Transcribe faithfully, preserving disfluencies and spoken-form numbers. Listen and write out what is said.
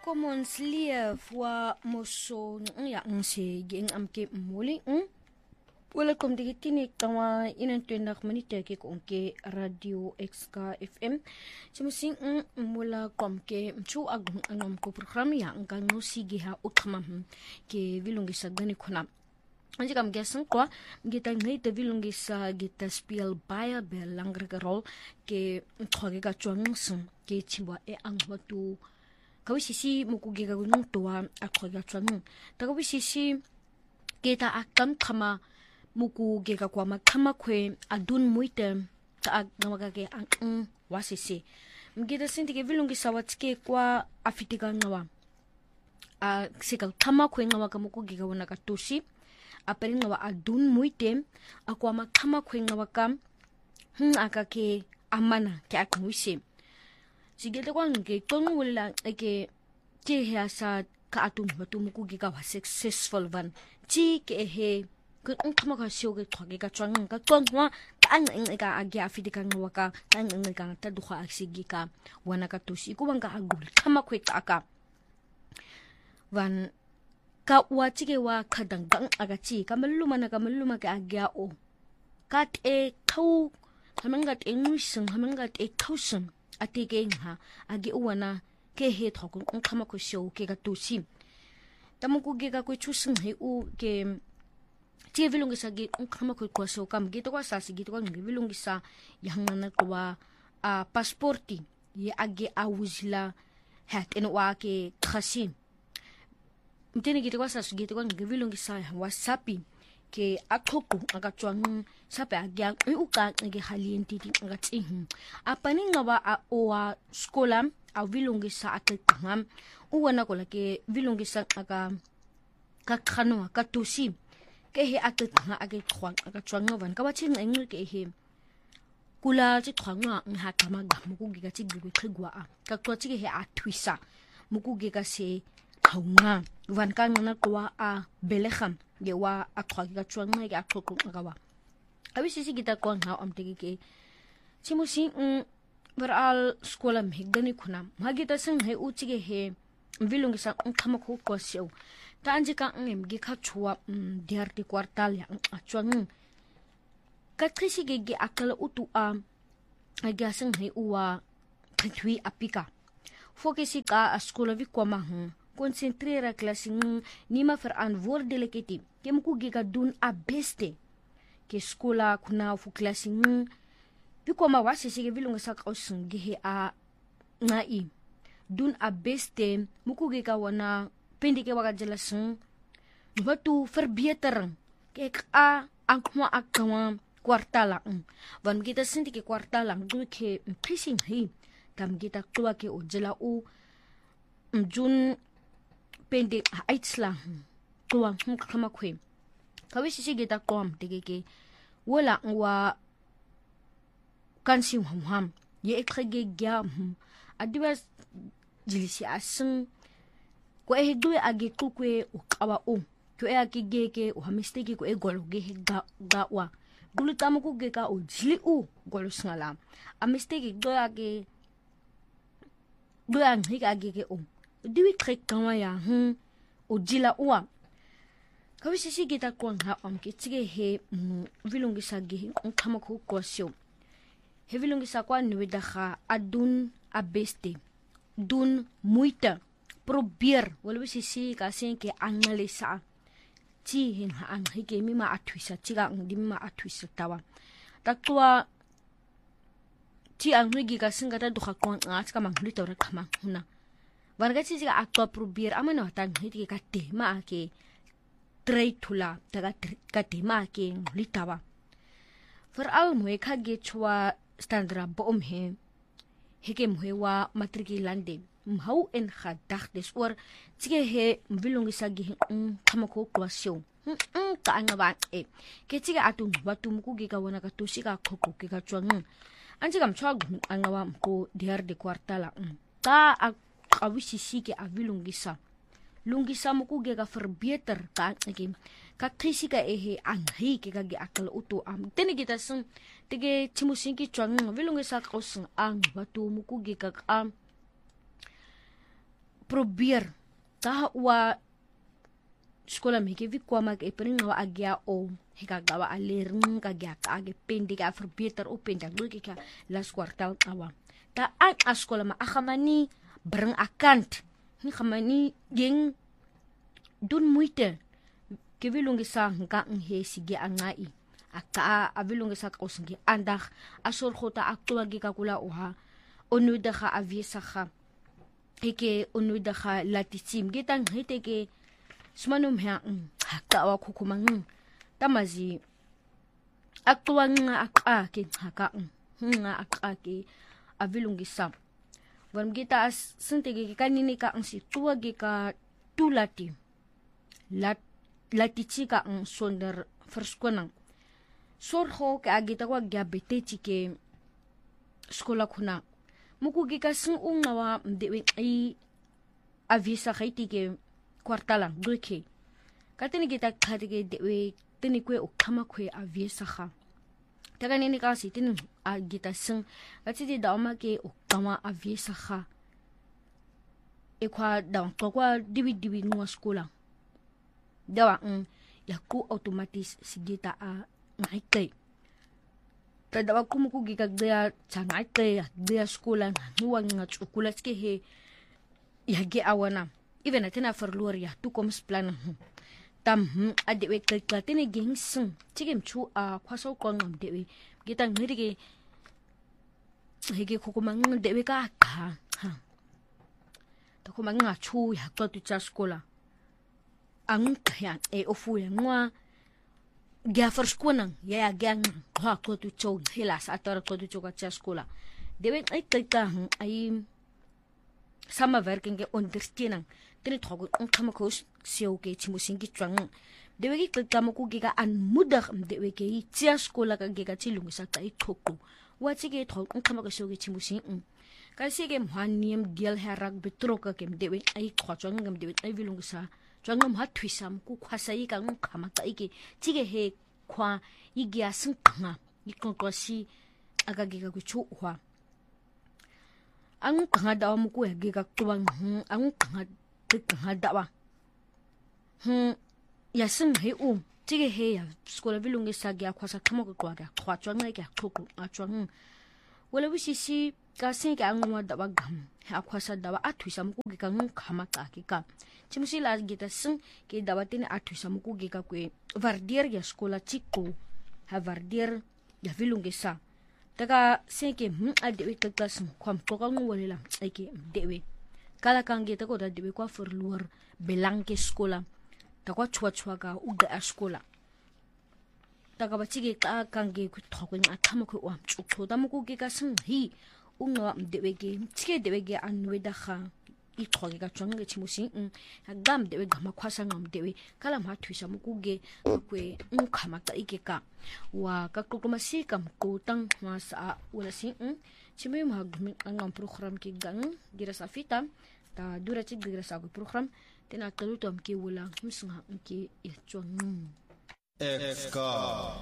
common sleeve wa moso ya nse geng amke muli mm welcome to kitini tawa inantwenda kmanita ke konke radio xk fm simusing mula komke mchu agung anom ko program ya ngano sige ha ukhamam ke vilungisa gani khona anje kam gesan kwa ngita ngai te vilungisa gita spiel baya be langre rol ke khoge ka chwang sum ke chimba e angwatu kawisisi mukuge ga gunung towa akhoga chwang takawisisi keta akam khama mukuge ga kwa makhama khwe adun muite ta ngamaga ke ang wasisi mgida sinti ke vilungisa watske kwa afitika ngawa a sikal khama khwe ngawa ka mukuge ga wona ka toshi apari ngawa adun muite akwa makhama khwe ngawa kam hm akake amana ke akwisi sigete kwa nge tongwela eke ke ha sa ka atum batum ku gi ka successful van chi ke he ku ngkhama ka sho ke thwage ka chwang ka twangwa ka ang ka agya afidika ngwa ka ang ang ka ta duha aksigi ka wana ka tusi ku bang ka agul khama khwe ka ka van ka wa chi ke wa khadang gang aga chi ka malluma na ka malluma ka agya o ka te thau hamanga te ngusung hamanga te thausun atike ha agi uwana ke he thokun ngkhama ko show ke ga tusi tamuku ge ga ko chusung he u ke ti vilungisa ge ngkhama ko ko show kam ge to kwa sa si ge to kwa ngi vilungisa yahangana kwa a passporti ye agi awuzla hat en wa ke khasi mtene ge to kwa sa si ge to kwa ngi vilungisa whatsappi ke akhoku aga chwang sape agya uka nge halienti ti nga tsin apani ngawa a owa skola a vilungisa atengam uwana kola ke vilungisa aga ka khano ka tusi ke he atengha age khwang aga chwang van ka bachi ngeng ke he kula chi khwanga ngha kama ga mukugi ka chi gwe khigwa a ka kwa chi he athwisa mukugi ka se khawanga van ka ngana kwa a belekham ge wa akhwagi ka chwanga ge akhoko ngawa abisisi kita kon ha amtege ke chimusi veral skola mhigdani khuna magita sang he uchige he vilungi sa khama ko ko seo tanje ka ngem ge kha chuwa diarti kwartal ya achwang ka khisi ge ge akala utu a agya sang he uwa thwi apika fokisi ka skola vi kwama hu concentrera klasing nima verantwoordelijkheid ke mku ge ka doen a beste ke skola kuna fu klasing bikoma wasisi ke vilunga sa kausung ge a ngai dun a beste muku ge ka wana pendi ke waga jelasung batu verbetering ke a angkma akwa kwartala van kita sinti ke kwartala du ke pressing hi tam kita kwa ke ojela u jun pendi aitsla kwa kama kwe kawisisi kita kom tegeke wala wa kansi ham ye ekhege gya adiba jilisi asun ko e du age kukwe o kawa o ko e age gege o hamisteke ko e golo ge ga ga wa gulu tamu ku ge ka o jili u golo sngala a mistake do age do an higa age o diwi trek kanwa ya hm o jila uwa kawisisi kita kon ha amke tsige he vilungisa ge ngkhama ko kosyo he vilungisa kwa nweda kha adun abeste dun muita probeer walwisisi ka senke angalisa ti hin ha an hige mima atwisa tiga ngdimma atwisa tawa takwa ti an hige ka singa ta duha kon at ka manglito ra kama huna varga ti ga atwa probeer amano tan hige ka tema ke tray thula taga ka tema ke litawa veral moe kha ge chwa standra bom he hege moe wa matriculande mhau en khadag des or tige he vilungisa ge khamako kwasyo ka angawa e ke tige atu watum ku ge ka wana ka tusika khoko ke ka chwang anje kam chwa angawa ko diar de kwartala ta awisisi ke avilungisa lungisa muku ge ka verbeter ka ke ka krisika ehe anhi ke ka ge akal utu am tene kita sung tige chimusinki chwang vilungisa ka usung ang watu muku ge ka am probeer ta wa skola me ke vikwama ke peringa wa agia o hika gawa alering ka gya ka ge pendi ka verbeter op en dan look ek las kwartaal awa ta aan askola ma agamani bring akant ni gamani ging doen moeite ke wilungisa nga nge sige angai aka avilungisa ka osingi andag asorgota aktuagi ka kula oha onudaga aviesaga eke onudaga latisim getang heteke smanum ha ka wa kukumang tamazi aktuanga aka ke haka nga aka ke avilungisa Warm kita as sentege kanini ka ang si tuwagi ka tulati lat latichi ka ang sonder firskwanang sorho ka agita kwa gyabete chike skola kuna muku gika sing ungawa mdewe ai avisa khaitike kwartalang duke katini kita khatige dewe tini kwe ukama kwe avisa kha taga nini ka si tini agita sing katiti dauma ke ukama avisa kha ekwa dawa kwa diwi diwi nuwa skola dawa ng yaku automatis sigita a ngai kada wa kumuku gika gya changai te gya skola nuwa nga chukula ske he ya ge awana even atena verloor ya toekoms plan tam adewe kla tene gengsing tigem chu a kwaso kongam dewe gita ngirige hege kokomang dewe ka ka ha ta komang nga chu ya to tu cha skola ang kaya e ofu ya ngwa gya verskwanang ya gang ha ko tu chou helas atar ko tu chou ka cha skola dewe ai kla ai sama werking ke ondersteuning tene thogo onkama ko sio ke chimusingi twang dewe ki kla mo ku giga aanmoedig dewe ke cha skola ka giga chilungisa ka ithoko wachi ke thogo onkama ko sio ke chimusing kasi ke mhaniem deel herak betrokke ke dewe ai khwachang ngam dewe ai vilungisa twangam hatwisam ku khwasai ka ngkhama ka ike chige he khwa igya singkha ikonkosi aga giga ku chu hwa ang kanga dawa mo ko gi ka tuwang ang kanga kanga dawa hm ya sing he um tige he ya skola vilungi sa gya khwasa khamo ko kwa ga khwa chwang ngai ka khoko a chwang wala wi si ka sing ka ang wa dawa gam ha khwasa dawa athwisa mo ko gi ka ng khama ka ki ka chimsi la gi ta sing ke dawa tin athwisa mo ko gi ka kwe vardier ya skola chiko ha vardier ya vilungi sa Taka seke hm adewe kakas kwam kokang wala ake dewe kala kange tako da dewe kwa verloor belang ke skola takwa chwa chwa ka uga a skola taka bachige ka kange ku thokin atham ko wa chukho da mo ku ke ka sing hi unga dewe ke chike dewe ke anwe da kha i thoge ka chong ke chimusi gam dewe gama khwasa ngam dewe kala ma thwisa mo ku ge kwe ngkhama ka ike ka wa ka kokomasi kam ko tang masa wala si chimay mahagmi ang program ki gang gira sa fita ta dura chi gira sa program tinatalutom ki wala musnga ki itchong Exka